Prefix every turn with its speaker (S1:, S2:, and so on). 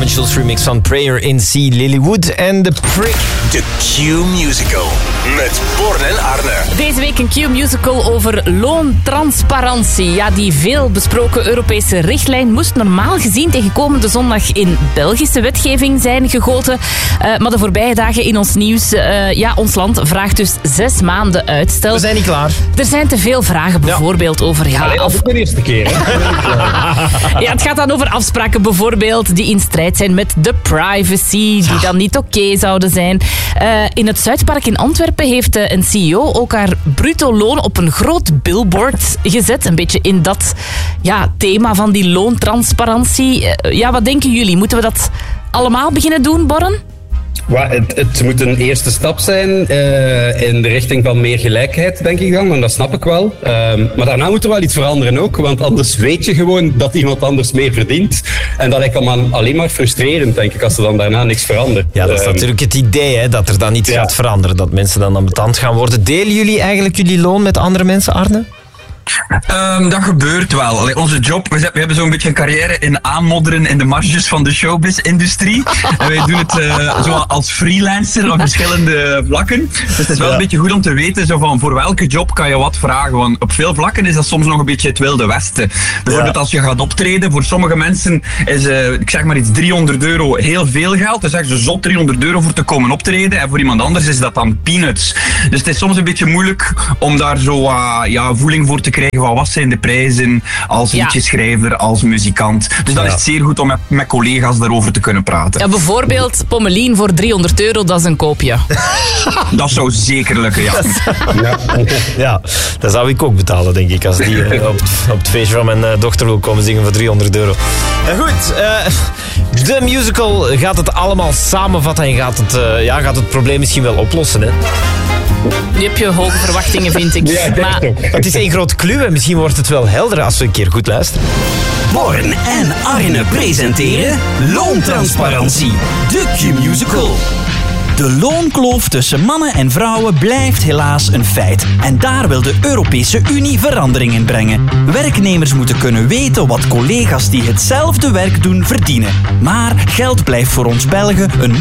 S1: Marvin Schulz remix van Prayer in C. Lilywood en The Prick.
S2: De Q-musical met Born en Arne.
S3: Deze week een Q-musical over loontransparantie. Ja, die veel besproken Europese richtlijn moest normaal gezien tegen komende zondag in Belgische wetgeving zijn gegoten. Maar de voorbije dagen in ons nieuws, ons land vraagt dus 6 maanden uitstel.
S1: We zijn niet klaar.
S3: Er zijn te veel vragen bijvoorbeeld over...
S4: Of de eerste keer, hè?
S3: Ja, het gaat dan over afspraken bijvoorbeeld die in strijd zijn met de privacy, die dan niet oké zouden zijn. In het Zuidpark in Antwerpen heeft een CEO ook haar bruto loon op een groot billboard gezet. Een beetje in dat thema van die loontransparantie. Wat denken jullie? Moeten we dat allemaal beginnen doen, Borren?
S4: Het moet een eerste stap zijn in de richting van meer gelijkheid, denk ik dan. En dat snap ik wel. Maar daarna moet er wel iets veranderen ook. Want anders weet je gewoon dat iemand anders meer verdient. En dat lijkt dan alleen maar frustrerend, denk ik, als er dan daarna niks verandert.
S1: Ja, dat is natuurlijk het idee, hè, dat er dan iets gaat veranderen. Dat mensen dan ambetant gaan worden. Delen jullie eigenlijk jullie loon met andere mensen, Arne?
S5: Dat gebeurt wel. Allee, onze job, we hebben zo'n beetje een carrière in aanmodderen in de marges van de showbiz-industrie. En wij doen het zo als freelancer op verschillende vlakken. Dus het is wel een beetje goed om te weten zo van voor welke job kan je wat vragen. Want op veel vlakken is dat soms nog een beetje het Wilde Westen. Bijvoorbeeld als je gaat optreden, voor sommige mensen is, ik zeg maar iets, €300 heel veel geld. Dan zeggen ze zot €300 voor te komen optreden. En voor iemand anders is dat dan peanuts. Dus het is soms een beetje moeilijk om daar zo voeling voor te krijgen van wat zijn de prijzen als liedjeschrijver, als muzikant. Dus dan is het zeer goed om met collega's daarover te kunnen praten.
S3: Ja, bijvoorbeeld Pommelien voor €300, dat is een koopje.
S5: Dat zou zeker lukken, ja.
S1: Ja, dat zou ik ook betalen, denk ik, als die op het feestje van mijn dochter wil komen zingen voor €300. Goed, de musical gaat het allemaal samenvatten en gaat het probleem misschien wel oplossen, hè?
S3: Nu heb je hoge verwachtingen, vind ik.
S4: Ja,
S3: maar
S1: het is één groot clue en misschien wordt het wel helder als we een keer goed luisteren.
S2: Born en Arne presenteren Loontransparantie, de Q-musical.
S6: De loonkloof tussen mannen en vrouwen blijft helaas een feit. En daar wil de Europese Unie verandering in brengen. Werknemers moeten kunnen weten wat collega's die hetzelfde werk doen verdienen. Maar geld blijft voor ons Belgen een